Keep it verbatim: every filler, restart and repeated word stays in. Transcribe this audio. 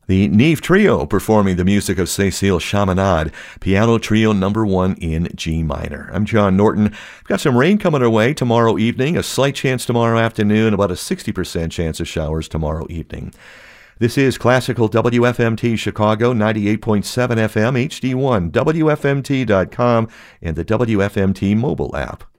The Neve Trio performing the music of Cécile Chaminade, Piano Trio number one in G minor. I'm John Norton. We've got some rain coming our way tomorrow evening, a slight chance tomorrow afternoon, about a sixty percent chance of showers tomorrow evening. This is Classical W F M T Chicago, ninety-eight point seven F M, H D one, W F M T dot com, and the W F M T mobile app.